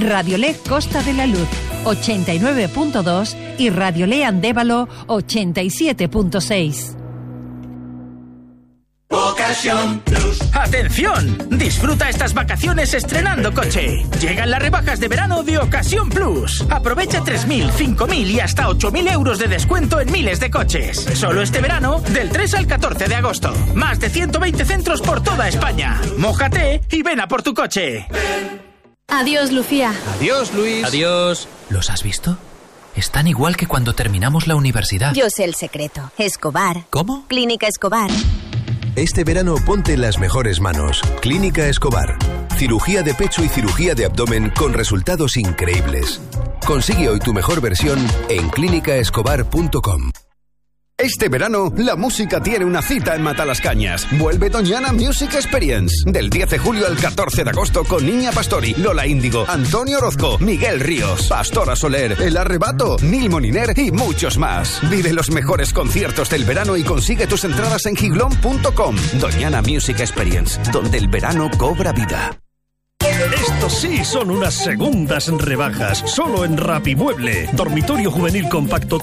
Radiolé Costa de la Luz 89.2 y Radiolé Andévalo 87.6. Ocasión Plus. ¡Atención! Disfruta estas vacaciones estrenando coche. Llegan las rebajas de verano de Ocasión Plus. Aprovecha 3.000, 5.000 y hasta 8.000 euros de descuento en miles de coches. Solo este verano, del 3 al 14 de agosto. Más de 120 centros por toda España. Mójate y ven a por tu coche. Adiós, Lucía. Adiós, Luis. Adiós. ¿Los has visto? Están igual que cuando terminamos la universidad. Yo sé el secreto. Escobar. ¿Cómo? Clínica Escobar. Este verano ponte en las mejores manos. Clínica Escobar. Cirugía de pecho y cirugía de abdomen con resultados increíbles. Consigue hoy tu mejor versión en clínicaescobar.com. Este verano, la música tiene una cita en Matalascañas. Vuelve Doñana Music Experience. Del 10 de julio al 14 de agosto con Niña Pastori, Lola Índigo, Antonio Orozco, Miguel Ríos, Pastora Soler, El Arrebato, Nil Moliner y muchos más. Vive los mejores conciertos del verano y consigue tus entradas en giglón.com. Doñana Music Experience, donde el verano cobra vida. Estos sí son unas segundas rebajas, solo en Rapimueble. Dormitorio juvenil compacto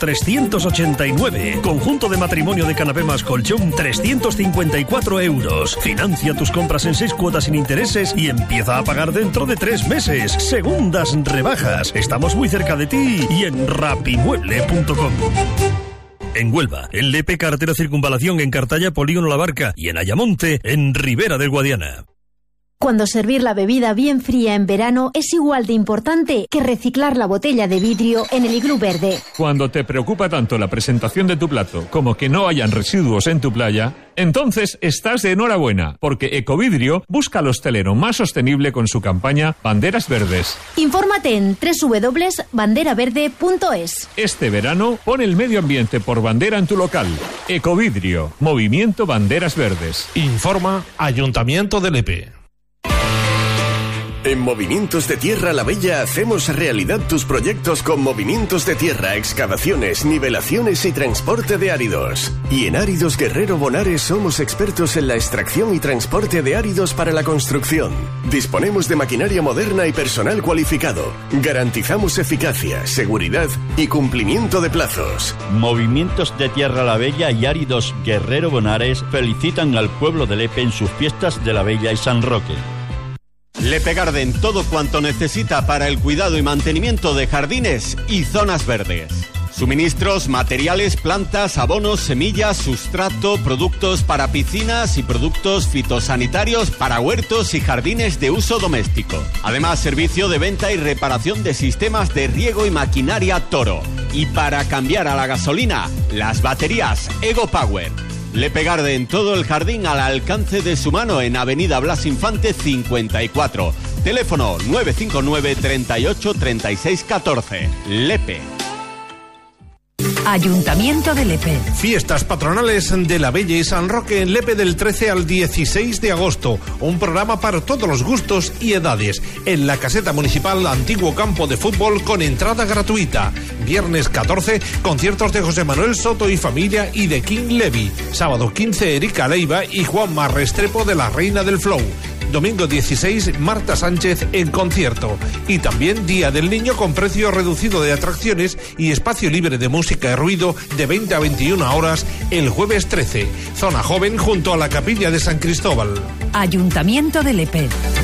389. Conjunto de matrimonio de canapé más colchón 354 euros. Financia tus compras en 6 cuotas sin intereses y empieza a pagar dentro de 3 meses. Segundas rebajas. Estamos muy cerca de ti y en rapimueble.com. En Huelva, en Lepe, carretera Circunvalación, en Cartaya, Polígono La Barca y en Ayamonte, en Ribera del Guadiana. Cuando servir la bebida bien fría en verano es igual de importante que reciclar la botella de vidrio en el iglú verde. Cuando te preocupa tanto la presentación de tu plato como que no hayan residuos en tu playa, entonces estás de enhorabuena, porque Ecovidrio busca al hostelero más sostenible con su campaña Banderas Verdes. Infórmate en www.banderaverde.es. Este verano, pon el medio ambiente por bandera en tu local. Ecovidrio, Movimiento Banderas Verdes. Informa Ayuntamiento de Lepe. En Movimientos de Tierra La Bella hacemos realidad tus proyectos con movimientos de tierra, excavaciones, nivelaciones y transporte de áridos. Y en Áridos Guerrero Bonares somos expertos en la extracción y transporte de áridos para la construcción. Disponemos de maquinaria moderna y personal cualificado. Garantizamos eficacia, seguridad y cumplimiento de plazos. Movimientos de Tierra La Bella y Áridos Guerrero Bonares felicitan al pueblo de Lepe en sus fiestas de la Bella y San Roque. Lepe Garden, todo cuanto necesita para el cuidado y mantenimiento de jardines y zonas verdes. Suministros, materiales, plantas, abonos, semillas, sustrato, productos para piscinas y productos fitosanitarios para huertos y jardines de uso doméstico. Además, servicio de venta y reparación de sistemas de riego y maquinaria Toro. Y para cambiar a la gasolina, las baterías Ego Power. Lepe Garden, todo el jardín al alcance de su mano en Avenida Blas Infante 54. Teléfono 959 38 36 14. Lepe. Ayuntamiento de Lepe. Fiestas patronales de la Bella y San Roque en Lepe del 13 al 16 de agosto. Un programa para todos los gustos y edades. En la caseta municipal, antiguo campo de fútbol con entrada gratuita. Viernes 14, conciertos de José Manuel Soto y familia y de King Levy. Sábado 15, Erika Leiva y Juanma Restrepo de la Reina del Flow. Domingo 16, Marta Sánchez en concierto. Y también Día del Niño con precio reducido de atracciones y espacio libre de música y ruido de 20 a 21 horas el jueves 13. Zona joven junto a la Capilla de San Cristóbal. Ayuntamiento de Lepe.